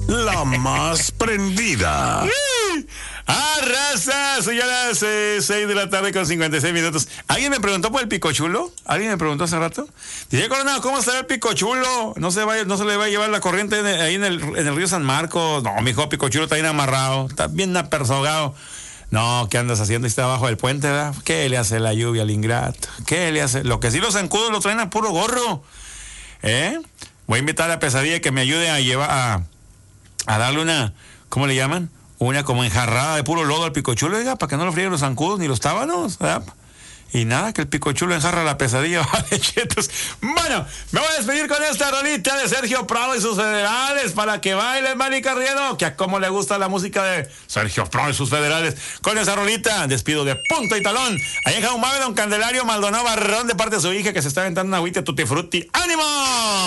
La más prendida. Raza, soy ya las 6 de la tarde con 56 minutos. ¿Alguien me preguntó por el picochulo? ¿Alguien me preguntó hace rato? Dice, Coronado, ¿cómo estará el picochulo? No se le va a llevar la corriente ahí en el río San Marcos. No, mijo, picochulo está bien amarrado, está bien apersogado. No, ¿qué andas haciendo? Está abajo del puente, ¿verdad? ¿Qué le hace la lluvia al ingrato? ¿Qué le hace? Lo que sí, los zancudos lo traen a puro gorro. Voy a invitar a Pesadilla que me ayude a llevar a darle una, ¿cómo le llaman? Una como enjarrada de puro lodo al picochulo, oiga, para que no lo frieguen los zancudos ni los tábanos, ¿verdad? Y nada, que el picochulo enjarra la pesadilla, vale, chetos. Bueno, me voy a despedir con esta rolita de Sergio Prado y sus federales para que baile Manny Carriedo, que a cómo le gusta la música de Sergio Prado y sus federales. Con esa rolita, despido de punta y talón. Ahí en Jaumabe, don Candelario Maldonado Barrón, de parte de su hija que se está aventando una agüita tutti frutti. ¡Ánimo!